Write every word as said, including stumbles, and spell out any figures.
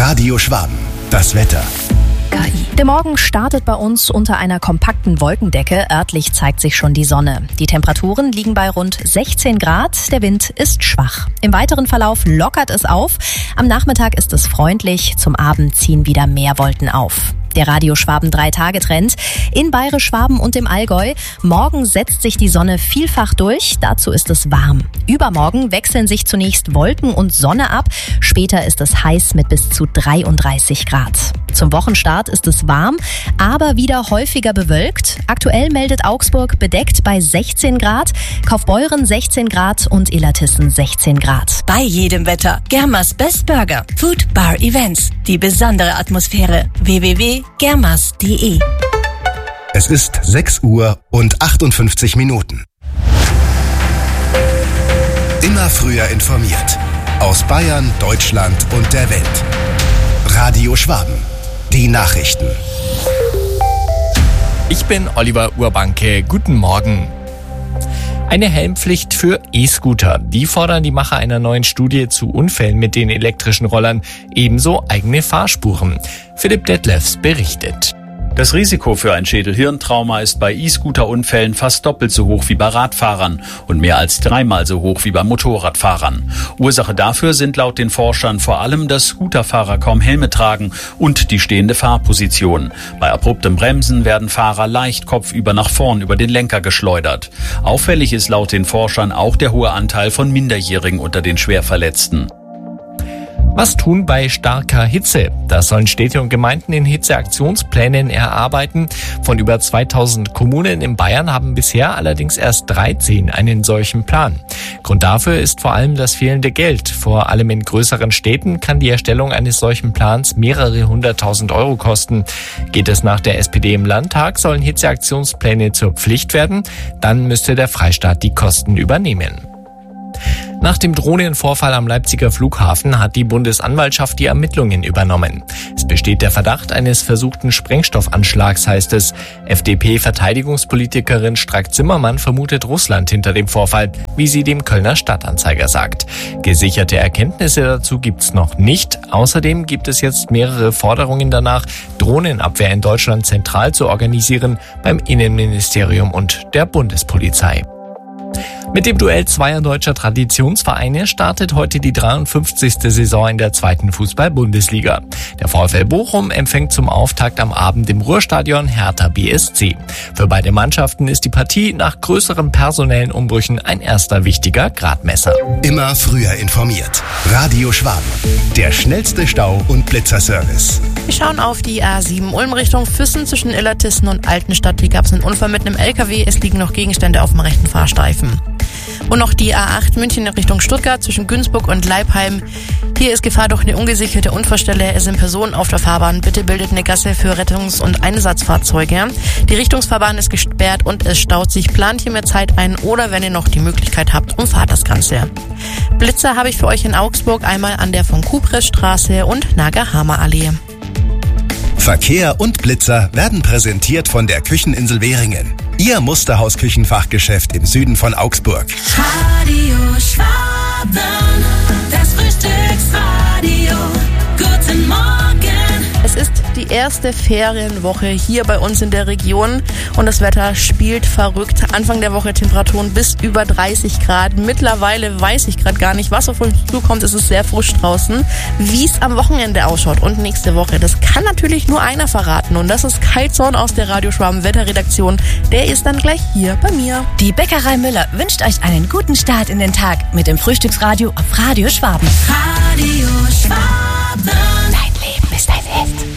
Radio Schwaben. Das Wetter. K I. Der Morgen startet bei uns unter einer kompakten Wolkendecke. Örtlich zeigt sich schon die Sonne. Die Temperaturen liegen bei rund sechzehn Grad. Der Wind ist schwach. Im weiteren Verlauf lockert es auf. Am Nachmittag ist es freundlich. Zum Abend ziehen wieder mehr Wolken auf. Der Radio Schwaben drei Tage Trend in Bayerisch Schwaben und im Allgäu. Morgen setzt sich die Sonne vielfach durch, dazu ist es warm. Übermorgen wechseln sich zunächst Wolken und Sonne ab, später ist es heiß mit bis zu dreiunddreißig Grad. Zum Wochenstart ist es warm, aber wieder häufiger bewölkt. Aktuell meldet Augsburg bedeckt bei sechzehn Grad, Kaufbeuren sechzehn Grad und Illertissen sechzehn Grad. Bei jedem Wetter Germas Best Burger, Food Bar Events, die besondere Atmosphäre. w w w punkt germas punkt de. Es ist sechs Uhr und achtundfünfzig Minuten. Immer früher informiert. Aus Bayern, Deutschland und der Welt. Radio Schwaben. Die Nachrichten. Ich bin Oliver Urbanke. Guten Morgen. Eine Helmpflicht für E-Scooter. Die fordern die Macher einer neuen Studie zu Unfällen mit den elektrischen Rollern. Ebenso eigene Fahrspuren. Philipp Detlefs berichtet. Das Risiko für ein Schädel-Hirntrauma ist bei E-Scooter-Unfällen fast doppelt so hoch wie bei Radfahrern und mehr als dreimal so hoch wie bei Motorradfahrern. Ursache dafür sind laut den Forschern vor allem, dass Scooterfahrer kaum Helme tragen und die stehende Fahrposition. Bei abruptem Bremsen werden Fahrer leicht kopfüber nach vorn über den Lenker geschleudert. Auffällig ist laut den Forschern auch der hohe Anteil von Minderjährigen unter den Schwerverletzten. Was tun bei starker Hitze? Das sollen Städte und Gemeinden in Hitzeaktionsplänen erarbeiten. Von über zweitausend Kommunen in Bayern haben bisher allerdings erst dreizehn einen solchen Plan. Grund dafür ist vor allem das fehlende Geld. Vor allem in größeren Städten kann die Erstellung eines solchen Plans mehrere hunderttausend Euro kosten. Geht es nach der S P D im Landtag, sollen Hitzeaktionspläne zur Pflicht werden. Dann müsste der Freistaat die Kosten übernehmen. Nach dem Drohnenvorfall am Leipziger Flughafen hat die Bundesanwaltschaft die Ermittlungen übernommen. Es besteht der Verdacht eines versuchten Sprengstoffanschlags, heißt es. F D P-Verteidigungspolitikerin Strack-Zimmermann vermutet Russland hinter dem Vorfall, wie sie dem Kölner Stadtanzeiger sagt. Gesicherte Erkenntnisse dazu gibt's noch nicht. Außerdem gibt es jetzt mehrere Forderungen danach, Drohnenabwehr in Deutschland zentral zu organisieren beim Innenministerium und der Bundespolizei. Mit dem Duell zweier deutscher Traditionsvereine startet heute die dreiundfünfzigste Saison in der zweiten Fußball-Bundesliga. Der VfL Bochum empfängt zum Auftakt am Abend im Ruhrstadion Hertha B S C. Für beide Mannschaften ist die Partie nach größeren personellen Umbrüchen ein erster wichtiger Gradmesser. Immer früher informiert. Radio Schwaben. Der schnellste Stau- und Blitzerservice. Wir schauen auf die A sieben Ulm Richtung Füssen zwischen Illertissen und Altenstadt. Hier gab es einen Unfall mit einem L K W. Es liegen noch Gegenstände auf dem rechten Fahrstreifen. Und noch die A acht München in Richtung Stuttgart zwischen Günzburg und Leipheim. Hier ist Gefahr durch eine ungesicherte Unfallstelle. Es sind Personen auf der Fahrbahn. Bitte bildet eine Gasse für Rettungs- und Einsatzfahrzeuge. Die Richtungsfahrbahn ist gesperrt und es staut sich. Plant hier mehr Zeit ein oder wenn ihr noch die Möglichkeit habt, umfahrt das Ganze. Blitzer habe ich für euch in Augsburg einmal an der von Kupresstraße und Nagahama Allee. Verkehr und Blitzer werden präsentiert von der Kücheninsel Währingen. Ihr Musterhaus-Küchenfachgeschäft im Süden von Augsburg. Radio Schwaben, das Frühstücksradio. Guten Morgen. Es ist die erste Ferienwoche hier bei uns in der Region und das Wetter spielt verrückt. Anfang der Woche Temperaturen bis über dreißig Grad. Mittlerweile weiß ich gerade gar nicht, was auf uns zukommt. Es ist sehr frisch draußen. Wie es am Wochenende ausschaut und nächste Woche, das kann natürlich nur einer verraten. Und das ist Kai Zorn aus der Radio Schwaben Wetterredaktion. Der ist dann gleich hier bei mir. Die Bäckerei Müller wünscht euch einen guten Start in den Tag mit dem Frühstücksradio auf Radio Schwaben. Radio Schwaben. Dein Leben ist ein Hit.